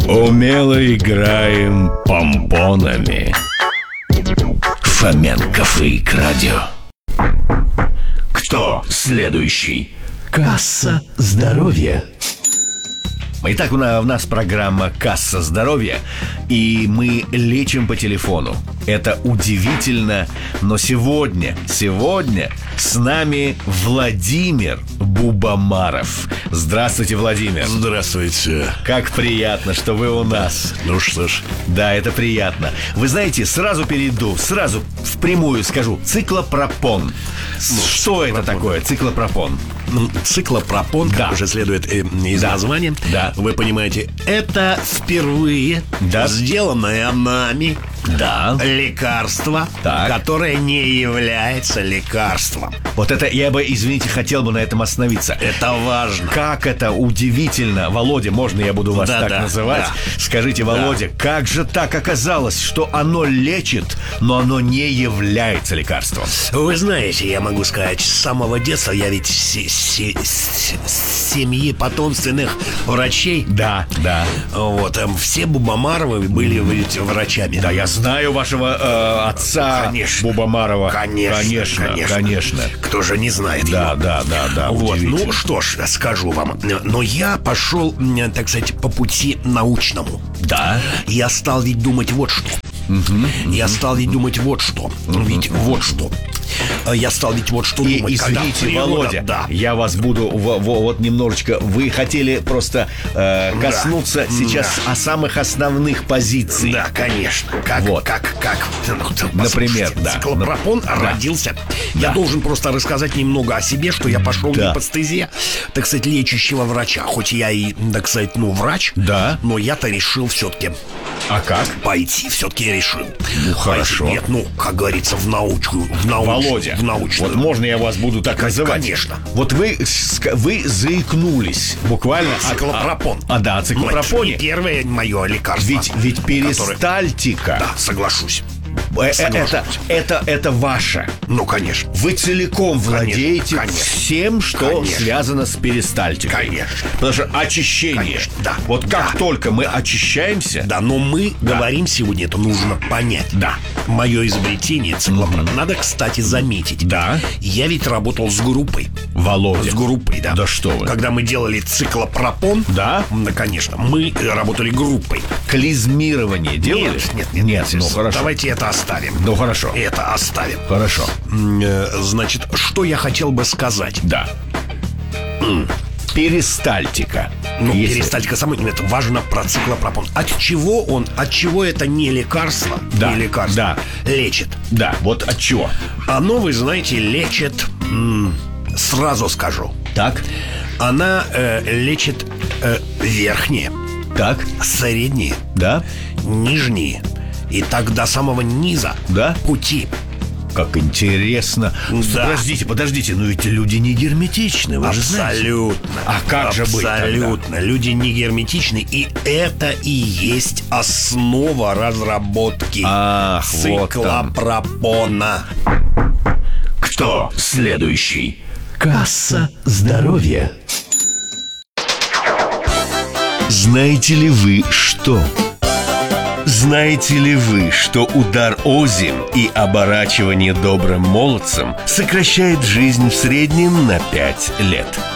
Умело играем помпонами. Фоменко Фрик Радио. Кто следующий? Касса здоровья. Итак, у нас программа «Касса здоровья», и мы лечим по телефону. Это удивительно, но сегодня с нами Владимир Бубамаров. Здравствуйте, Владимир. Здравствуйте. Как приятно, что вы у нас. Ну что ж. Да, это приятно. Вы знаете, сразу впрямую скажу. Циклопропон. Что это такое, циклопропон? Циклопропон, как уже следует из названия, вы понимаете, это впервые сделанное нами лекарство, которое не является лекарством. Вот это я бы, извините, хотел бы на этом остановиться. Это важно. Как это удивительно. Володя, можно я буду вас так называть? Скажите, Володя, как же так оказалось, что оно лечит, но оно не является лекарством? Вы знаете, я могу сказать, с самого детства я ведь семьи потомственных врачей. Да. Вот, все Бубамаровы были ведь врачами. Да, я знаю вашего отца. Конечно. Бубамарова. Конечно. Кто же не знает его? Да. Вот, ну что ж, скажу вам. Но я пошел, так сказать, по пути научному. Да. Я стал ведь думать вот что. Я стал ведь думать вот что. Я стал ведь вот что думать. Извините, Володя, я вас буду вот немножечко. Вы хотели просто коснуться сейчас о самых основных позициях. Да, конечно. Например, циклопропон родился. Я должен просто рассказать немного о себе, что я пошел не по стезе, так сказать, лечащего врача. Хоть я и, так сказать, врач, но я-то решил все-таки. А как? Пойти все-таки я решил. Хорошо. Нет, как говорится, в научную. Володя, вот можно я вас буду так называть? Конечно. Вот вы заикнулись буквально. Циклопропон. О циклопропоне. Не первое мое лекарство. Ведь перистальтика. Да, соглашусь. Это ваше. Ну, конечно. Вы целиком владеете всем, что связано с перистальтикой. Конечно. Потому что очищение. Вот как только мы очищаемся. Да, но мы говорим сегодня, это нужно понять. Да. Мое изобретение циклопропон. Надо, кстати, заметить. Да. Я ведь работал с группой. Володя. С группой, да. Да что вы. Когда мы делали циклопропон. Да. Конечно. Мы работали группой. Клизмирование делали? Нет. Ну, хорошо. Давайте это оставим. Ну, хорошо. Это оставим. Хорошо. Значит, что я хотел бы сказать? Да. Перистальтика. Перистальтика самой, это важно про циклопропон. От чего это не лекарство? Не лекарство. Лечит. Да, вот от чего? Оно, вы знаете, лечит. Сразу скажу. Так. Она лечит верхние. Так. Средние. Да. Нижние. И так до самого низа. Да. Пути. Как интересно. Подождите, но ведь люди не герметичны, вы же знаете. Абсолютно. А как же быть тогда? Абсолютно. Люди не герметичны, и это и есть основа разработки циклопропона. Кто следующий? Касса здоровья. Знаете ли вы что? Знаете ли вы, что удар озим и оборачивание добрым молодцем сокращает жизнь в среднем на 5 лет?